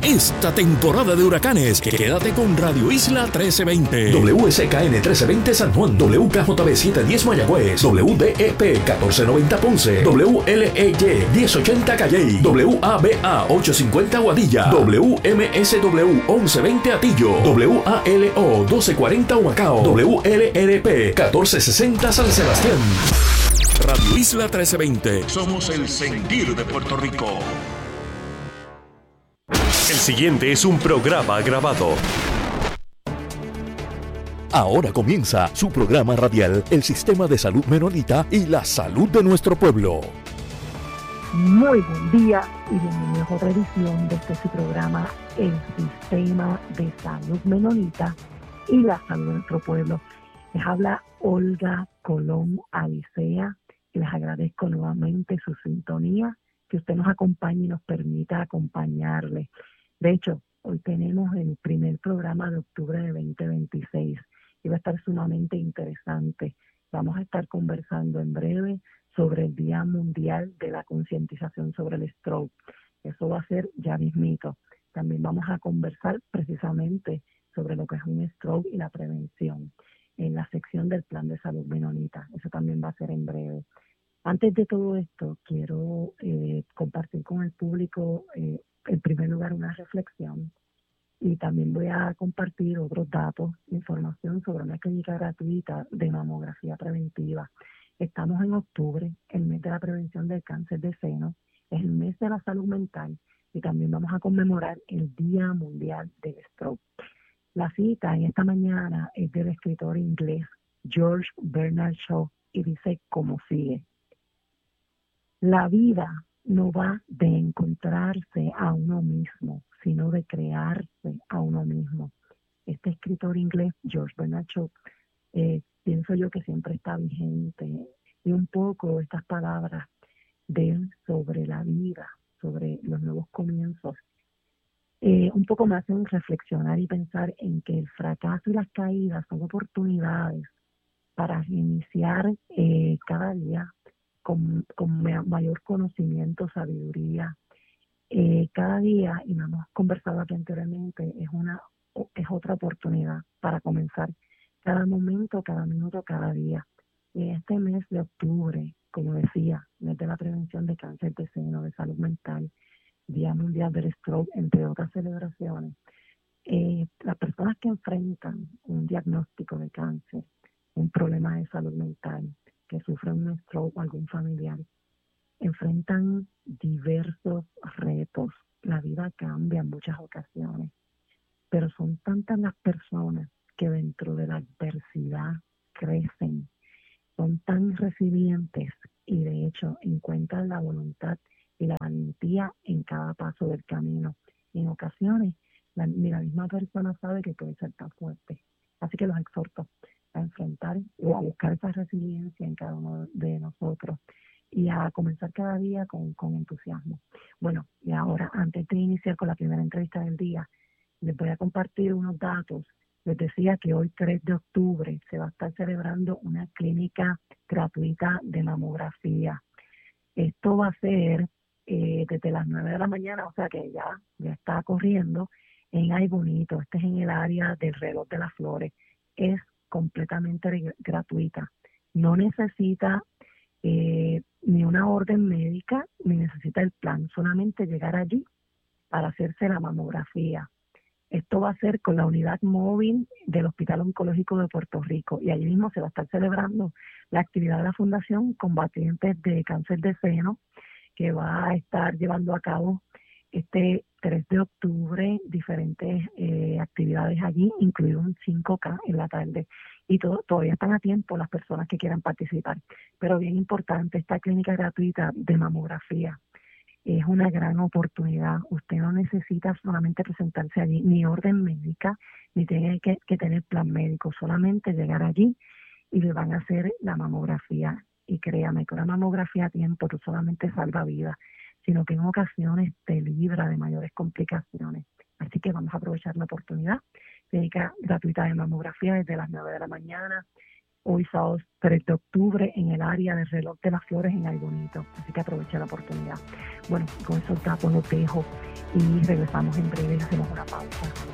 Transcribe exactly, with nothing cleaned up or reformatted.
esta temporada de huracanes. Quédate con Radio Isla trece veinte. W S K N trece veinte San Juan, W K J B setecientos diez Mayagüez, W D E P catorce noventa Ponce, W L E Y diez ochenta Calley, W A B A ochocientos cincuenta Guadilla, W M S W once veinte Atillo, W A L O doce cuarenta Humacao, W L R P catorce sesenta San Sebastián. Radio Isla trece veinte. Somos el sentir de Puerto Rico. El siguiente es un programa grabado. Ahora comienza su programa radial, El Sistema de Salud Menonita y la Salud de Nuestro Pueblo. Muy buen día y bienvenidos a otra edición de este su programa, El Sistema de Salud Menonita y la Salud de Nuestro Pueblo. Les habla Olga Colón Alicea y les agradezco nuevamente su sintonía, que usted nos acompañe y nos permita acompañarle. De hecho, hoy tenemos el primer programa de octubre de veinte veintiséis y va a estar sumamente interesante. Vamos a estar conversando en breve sobre el Día Mundial de la Concientización sobre el Stroke. Eso va a ser ya mismito. También vamos a conversar precisamente sobre lo que es un stroke y la prevención en la sección del Plan de Salud Menonita. Eso también va a ser en breve. Antes de todo esto, quiero eh, compartir con el público, eh, en primer lugar, una reflexión y también voy a compartir otros datos, información sobre una clínica gratuita de mamografía preventiva. Estamos en octubre, el mes de la prevención del cáncer de seno, es el mes de la salud mental y también vamos a conmemorar el Día Mundial del Stroke. La cita en esta mañana es del escritor inglés George Bernard Shaw y dice como sigue. La vida no va de encontrarse a uno mismo, sino de crearse a uno mismo. Este escritor inglés, George Bernard Shaw, eh, pienso yo que siempre está vigente. Y un poco estas palabras de él sobre la vida, sobre los nuevos comienzos, eh, un poco me hacen reflexionar y pensar en que el fracaso y las caídas son oportunidades para reiniciar eh, cada día con, con mayor conocimiento, sabiduría. Eh, cada día, y lo hemos conversado aquí anteriormente, es, una, es otra oportunidad para comenzar cada momento, cada minuto, cada día. Y en este mes de octubre, como decía, mes de la prevención de cáncer de seno, de salud mental, Día Mundial del Stroke, entre otras celebraciones, eh, las personas que enfrentan un diagnóstico de cáncer, un problema de salud mental, que sufren un stroke o algún familiar, enfrentan diversos retos. La vida cambia en muchas ocasiones, pero son tantas las personas que dentro de la adversidad crecen, son tan resilientes y de hecho encuentran la voluntad y la valentía en cada paso del camino. En ocasiones, la, ni la misma persona sabe que puede ser tan fuerte. Así que los exhorto a enfrentar o a buscar esa resiliencia en cada uno de nosotros y a comenzar cada día con, con entusiasmo. Bueno, y ahora, antes de iniciar con la primera entrevista del día, les voy a compartir unos datos. Les decía que hoy, tres de octubre, se va a estar celebrando una clínica gratuita de mamografía. Esto va a ser eh, desde las nueve de la mañana, o sea que ya, ya está corriendo en Ay Bonito. Este es en el área del Reloj de las Flores. Es completamente gratuita. No necesita eh, ni una orden médica, ni necesita el plan. Solamente llegar allí para hacerse la mamografía. Esto va a ser con la unidad móvil del Hospital Oncológico de Puerto Rico y allí mismo se va a estar celebrando la actividad de la Fundación Combatientes de Cáncer de Seno, que va a estar llevando a cabo este tres de octubre diferentes eh, actividades allí, incluido un cinco K en la tarde. Y todo, todavía están a tiempo las personas que quieran participar. Pero bien importante, esta clínica gratuita de mamografía es una gran oportunidad. Usted no necesita solamente presentarse allí, ni orden médica, ni tiene que, que tener plan médico, solamente llegar allí y le van a hacer la mamografía. Y créame que una mamografía a tiempo no solamente salva vidas, sino que en ocasiones te libra de mayores complicaciones. Así que vamos a aprovechar la oportunidad. Clínica gratuita de mamografía desde las nueve de la mañana. hoy sábado tres de octubre en el área del Reloj de las Flores en Aybonito, así que aproveche la oportunidad. Bueno, con esos datos los dejo y regresamos en breve y hacemos una pausa.